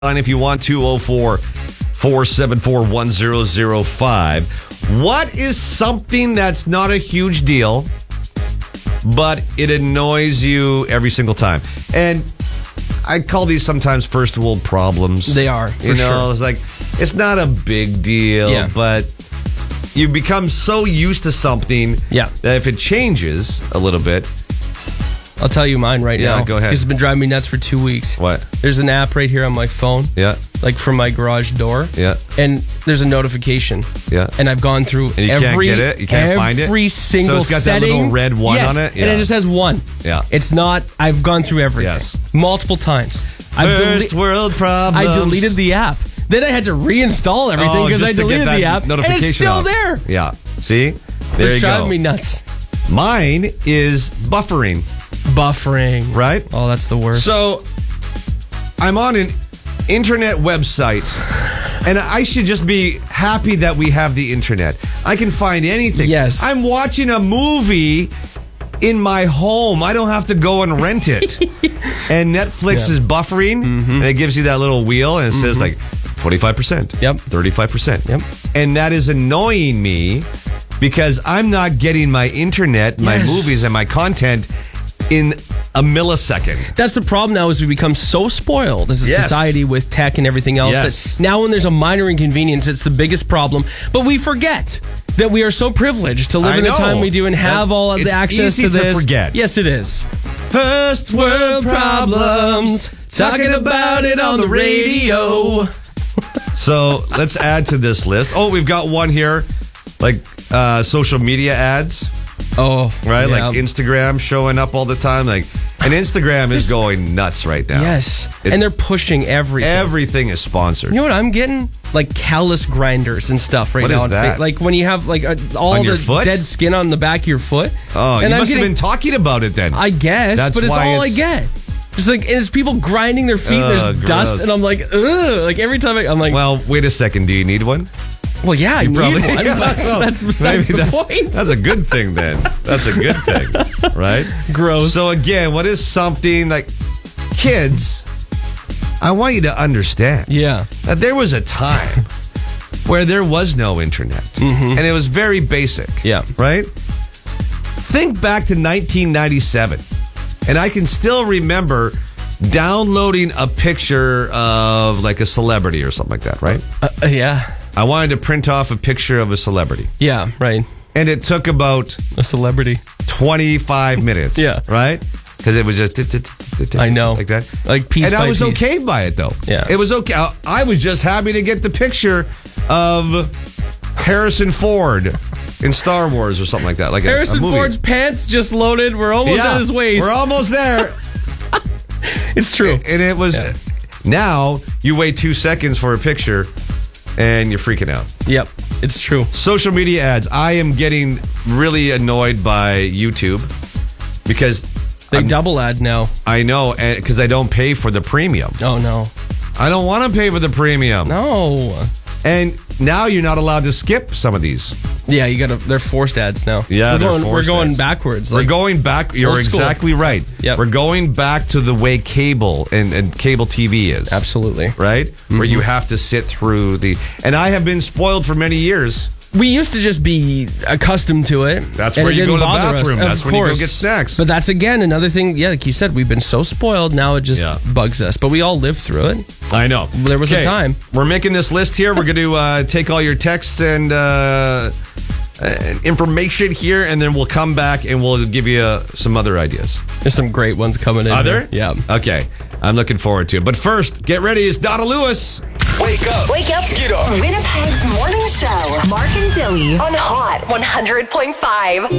If you want, 204-474-1005. What is something that's not a huge deal, but it annoys you every single time? And I call these sometimes first world problems. They are, for sure. It's like, it's not a big deal, but you become so used to something that if it changes a little bit. I'll tell you mine now. Yeah, go ahead. It's been driving me nuts for 2 weeks. What? There's an app right here on my phone. Yeah. Like from my garage door. Yeah. And there's a notification. Yeah. And I've gone through and you every... can't get it? You can't find it? Every single So it's got setting. that little red one on it? And it just has one. Yeah. It's not... I've gone through everything. Yes. Multiple times. First world problems. I deleted the app. Then I had to reinstall everything because I deleted the app. And it's still there. Yeah. See? There you go. It's driving me nuts. Mine is buffering. Buffering. Right? Oh, that's the worst. So, I'm on an internet website, and I should just be happy that we have the internet. I can find anything. Yes. I'm watching a movie in my home. I don't have to go and rent it. And Netflix is buffering, and it gives you that little wheel, and it says like 25%. Yep. 35%. Yep. And that is annoying me because I'm not getting my internet, my movies, and my content in a millisecond. That's the problem now is we become so spoiled as a society with tech and everything else that now when there's a minor inconvenience, it's the biggest problem. But we forget that we are so privileged to live in the time we do and have all of the access to this. To forget. Yes, it is. First world problems, talking about it on the radio. So let's add to this list. Oh, we've got one here, like social media ads. Oh, right, like Instagram showing up all the time, and Instagram is going nuts right now. Yes, and they're pushing everything. Everything is sponsored. You know what I'm getting? Like callus grinders and stuff right now. What is that? Like when you have like all the dead skin on the back of your foot. Oh, and you must have been talking about it then. I guess, but it's all I get. It's like it's people grinding their feet. There's dust, and I'm like, ugh. Like every time I'm like, well, wait a second. Do you need one? Well, yeah, I need one. That's besides the point. That's a good thing then. That's a good thing, right? Gross. So again, what is something like kids? I want you to understand. Yeah. That there was a time where there was no internet, and it was very basic. Yeah. Right. Think back to 1997, and I can still remember downloading a picture of like a celebrity or something like that. Right. Yeah. I wanted to print off a picture of a celebrity. Yeah, right. And it took about... a celebrity. 25 minutes. Yeah. Right? Because it was just... I know. Like that. Like piece and by I was piece. okay by it, though. Yeah. It was okay. I was just happy to get the picture of Harrison Ford in Star Wars or something like that. Like Harrison a movie. Ford's pants just loaded. We're almost at his waist. We're almost there. It's true. And it was... Yeah. Now, you wait 2 seconds for a picture... and you're freaking out. Yep, it's true. Social media ads. I am getting really annoyed by YouTube because they double ad now. I know, because I don't pay for the premium. Oh, no. I don't want to pay for the premium. No. And now you're not allowed to skip some of these. Yeah, they're forced ads now. Yeah, we're going backwards. We're going back. You're exactly right. Yep. We're going back to the way cable and cable TV is. Absolutely. Right? Where you have to sit through and I have been spoiled for many years. We used to just be accustomed to it. That's where you go to the bathroom. That's when you go get snacks. But that's, again, another thing. Yeah, like you said, we've been so spoiled. Now it just bugs us. But we all lived through it. I know. There was a time. We're making this list here. We're going to take all your texts and information here, and then we'll come back and we'll give you some other ideas. There's some great ones coming in. Are there? Yeah. Okay. I'm looking forward to it. But first, get ready. It's Donna Lewis. Wake up. Wake up. Get up. Winnipeg's morning show. Mark and Dilly on Hot 100.5.